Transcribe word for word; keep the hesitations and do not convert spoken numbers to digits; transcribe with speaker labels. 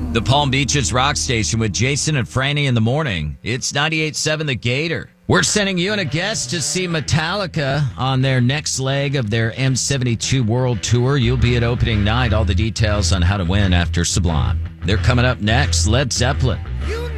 Speaker 1: The Palm Beaches Rock Station with Jason and Franny in the morning. It's ninety-eight point seven The Gator. We're sending you and a guest to see Metallica on their next leg of their M seventy-two World Tour. You'll be at opening night. All the details on how to win after Sublime. They're coming up next. Led Zeppelin.